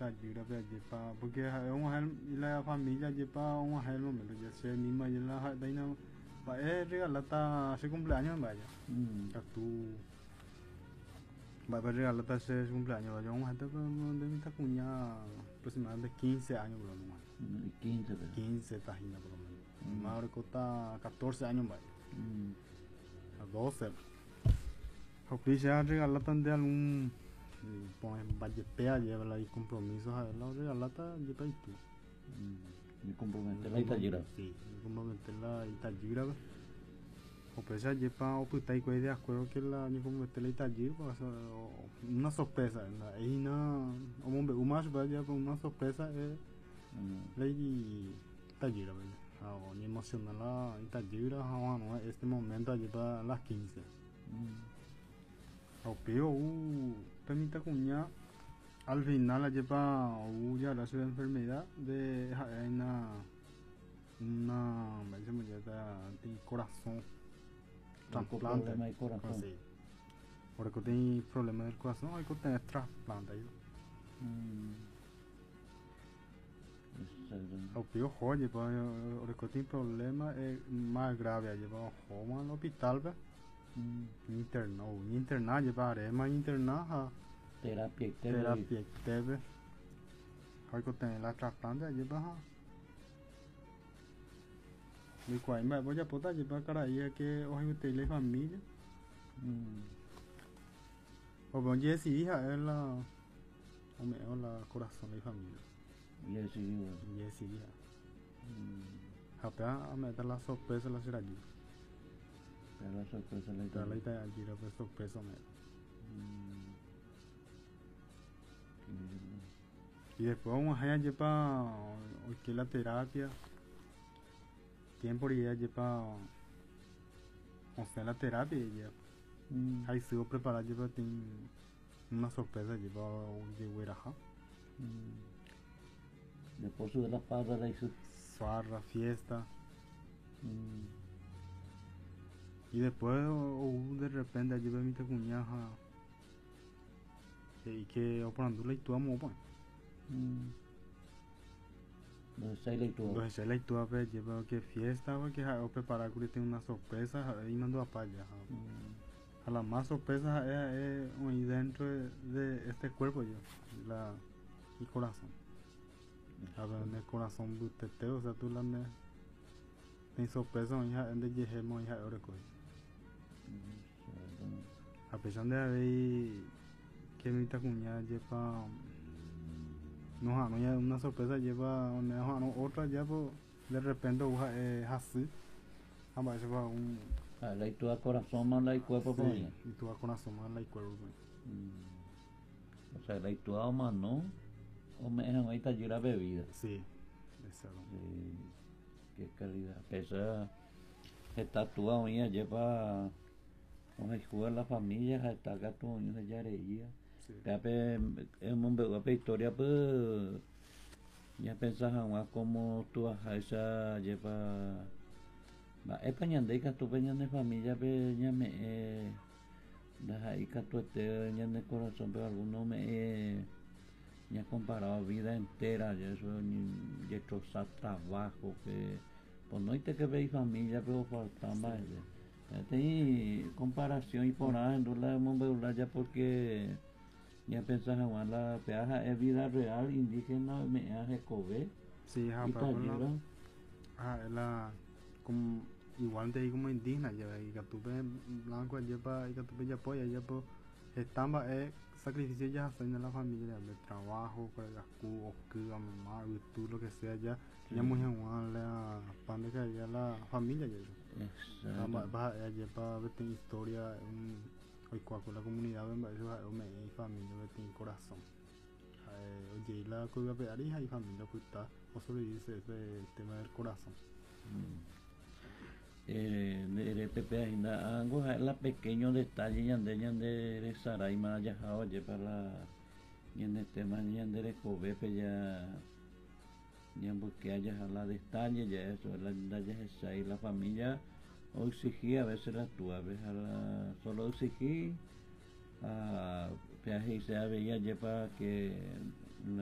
Itagüira porque la familia lleva un momento, ya sea misma y la daina va a regalar ese cumpleaños vaya. Tú va a regalar ese cumpleaños vaya un gente de mi cuña aproximadamente 15 años por lo menos. 15 tajina por lo menos. Más ahora cota 14 años vaya. A 12. Hopi se ha regalado de algún vallepea lleva la compromisos a ver la regalata lleva y tú. Me compromete la Itagüira. Sí, me compromete la Itagüira. O pese lleva o puta y cuál de acuerdo que la me compromete la Itagüira pues una sorpresa, ahí no o más vaya una sorpresa la Itagüira, ¿verdad? Ni emocional la Itagüira, no este momento lleva a las 15. Pero permita cuña al final la lleva ya la su enfermedad de una de corazón trasplante de corazón. Sí. Porque tiene problema del corazón hay que tener trasplante pero joder porque tiene problema más grave lleva al hospital interna llevar más interna terapia teve hay que tener la trasplante lleva mi cual me voy a poder llevar cara ahí que hoy usted la familia o bueno ya si hija es la o mejor la corazón de familia ya si hija a meter la sorpresa la será allí la sorpresa la allí la sorpresa y después vamos a llevar que la terapia tiempo ya lleva o sea la terapia ya hay sido preparado lleva una sorpresa lleva de hueraja después de la farra la hizo farra fiesta y después de repente lleva mi cuñaja y que operando la ituamos pues Entonces la ituamos lleva que fiesta porque o preparar que tiene una sorpresa y mandó a paya a la más sorpresa es ahí dentro de este cuerpo yo el corazón a ver en el corazón butete o sea tú la en sorpresa hija de lleguemos hija ahora coge a pesar de haber que mi cuñada lleva no ya una sorpresa lleva otra ya de repente es así a veces va la y tu corazón más la y cuerpo sí, y tu corazón más la y cuerpo o sea la y tu alma no o me dejan ahí Itagüira bebida sí exacto sí, qué calidad pesa está tu ya lleva con el juego de la familia está gato de yareía es un historia pues ya pensas más como tú a esa lleva es pañande que tu peña familia peña me deja ahí que tu peña de corazón pero alguno me ya comparado vida entera ya eso ya trozar trabajo que pues no hay que ver familia pero falta más hay comparación y por nada en la hemos ya porque ya pensas en la peaja es vida real indígena me hace cober sí la como igual de ahí como indígena ya y que tu blanco lleva y que tu ya apoya ya pues estamba sacrificio ya hacen en la familia de trabajo para las o que mamá tú lo que sea ya ya muy igual la pan de que ya la familia ya va lleva vete historia hoy con la comunidad me familia vete corazón oye la cuida de hija y familia pues está o dice ese tema del corazón de Pepe ainda algo la pequeño detalle de Saray más ya oye para la yende tema yende Cobepe ya porque haya la detalle ya eso la ya es la familia o exigía a veces la tú a veces solo exigí a peaje y se veía ya para que